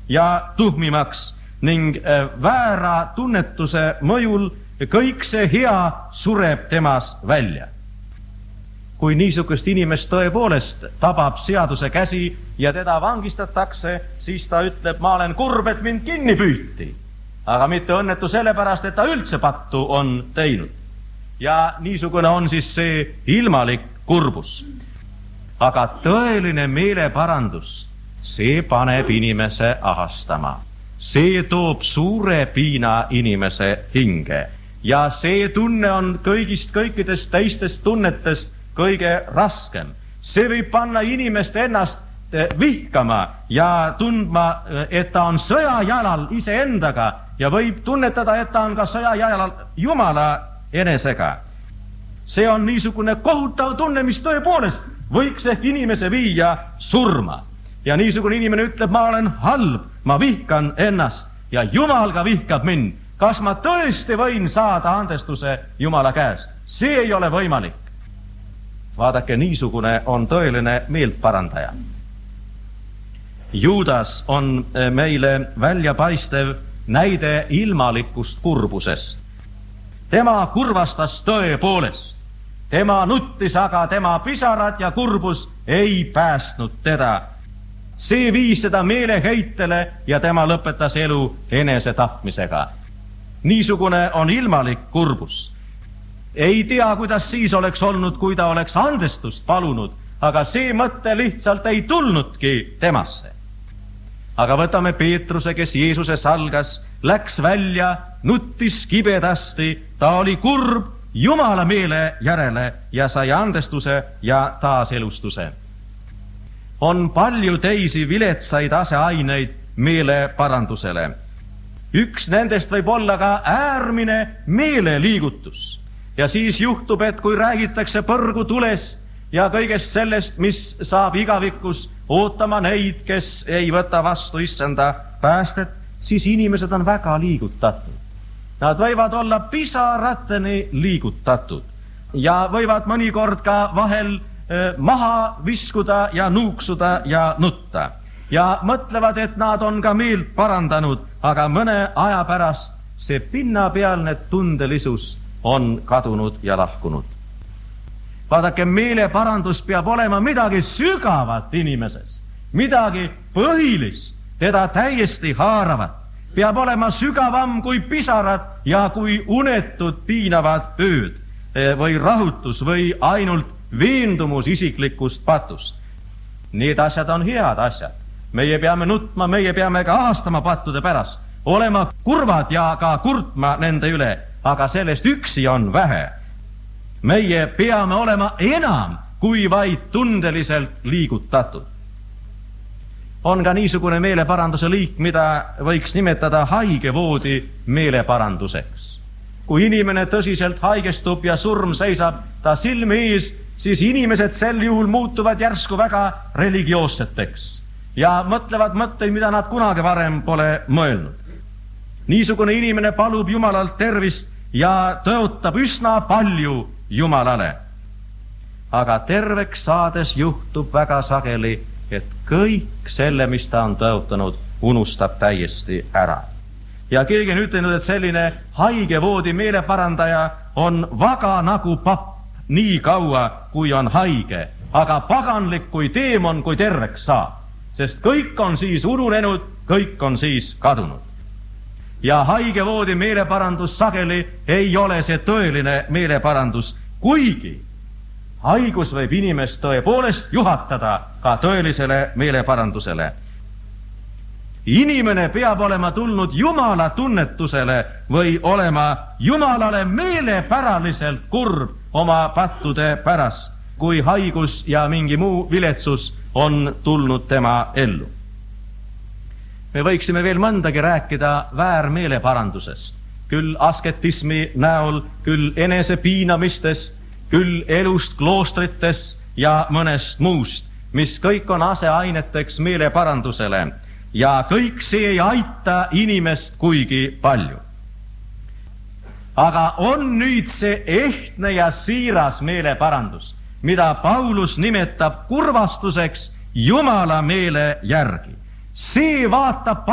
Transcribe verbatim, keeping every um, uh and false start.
ja tuhmimaks ning väära tunnetuse mõjul kõik see hea sureb temas välja. Kui niisugust inimest tõepoolest tabab seaduse käsi ja teda vangistatakse, siis ta ütleb, ma olen kurb, et mind kinni püüti, aga mitte õnnetu sellepärast, et ta üldse pattu on teinud. Ja niisugune on siis see ilmalik kurbus. Aga tõeline meeleparandus, see paneb inimese ahastama. See toob suure piina inimese hinge ja see tunne on kõigist kõikidest teistest tunnetest kõige raskem. See võib panna inimest ennast vihkama ja tundma, et ta on sõjajalal iseendaga ja võib tunnetada, et ta on ka sõjajalal Jumala enesega. See on niisugune kohutav tunne, mis tõepoolest võiks ehk inimese viia surma. Ja niisugune inimene ütleb, ma olen halb, ma vihkan ennast ja Jumal ka vihkab mind. Kas ma tõesti võin saada andestuse Jumala käest? See ei ole võimalik. Vaadake, niisugune on tõeline meeltparandaja. Juudas on meile väljapaistev näide ilmalikust kurbusest. Tema kurvastas tõepoolest. Tema nuttis, aga tema pisarad ja kurbus ei päästnud teda. See viis seda meeleheitele ja tema lõpetas elu enesetapmisega. Niisugune on ilmalik kurbus. Ei tea, kuidas siis oleks olnud, kui ta oleks andestust palunud, aga see mõte lihtsalt ei tulnudki temasse. Aga võtame Peetruse, kes Jeesuse salgas, läks välja, nuttis kibedasti, ta oli kurb Jumala meele järele ja sai andestuse ja taaselustuse. On palju teisi viletsaid aseaineid meeleparandusele. Üks nendest võib olla ka äärmine meeleliigutus. Ja siis juhtub, et kui räägitakse põrgutulest ja kõigest sellest, mis saab igavikus ootama neid, kes ei võta vastu issanda päästet, siis inimesed on väga liigutatud. Nad võivad olla pisarateni liigutatud ja võivad mõnikord ka vahel eh, maha viskuda ja nuuksuda ja nutta. Ja mõtlevad, et nad on ka meelt parandanud, aga mõne aja pärast see pinnapealne tundelisus on kadunud ja lahkunud. Vaadake, meeleparandus peab olema midagi sügavat inimeses, midagi põhilist, teda täiesti haaravat. Peab olema sügavam kui pisarad ja kui unetud piinavad ööd või rahutus või ainult veendumus isiklikust patust. Need asjad on head asjad. Meie peame nutma, meie peame ka ahastama pattude pärast, olema kurvad ja ka kurtma nende üle, aga sellest üksi on vähe. Meie peame olema enam kui vaid tundeliselt liigutatud. On ka niisugune meeleparanduse liik, mida võiks nimetada haigevoodi meeleparanduseks. Kui inimene tõsiselt haigestub ja surm seisab ta silmi ees, siis inimesed sel juhul muutuvad järsku väga religioosseteks ja mõtlevad mõtteid, mida nad kunagi varem pole mõelnud. Niisugune inimene palub Jumalalt tervist ja tõotab üsna palju Jumalale. Aga terveks saades juhtub väga sageli, et kõik selle, mis ta on tõotanud, unustab täiesti ära. Ja keegi on ütelnud, et selline haigevoodi meeleparandaja on vaga nagu papp nii kaua, kui on haige, aga paganlik kui teemon, kui terveks saab. Sest kõik on siis ununenud, kõik on siis kadunud. Ja haigevoodi meeleparandus sageli ei ole see tõeline meeleparandus, kuigi haigus võib inimest tõepoolest juhatada ka tõelisele meeleparandusele. Inimene peab olema tulnud Jumala tunnetusele või olema Jumalale meelepäraliselt kurb oma pattude pärast, kui haigus ja mingi muu viletsus on tulnud tema ellu. Me võiksime veel mõndagi rääkida väärmeeleparandusest, küll asketismi näol, küll enese piinamistest, küll elust kloostrites ja mõnest muust, mis kõik on aseaineteks meeleparandusele ja kõik see ei aita inimest kuigi palju. Aga on nüüd see ehtne ja siiras meeleparandus, mida Paulus nimetab kurvastuseks Jumala meele järgi. See vaatab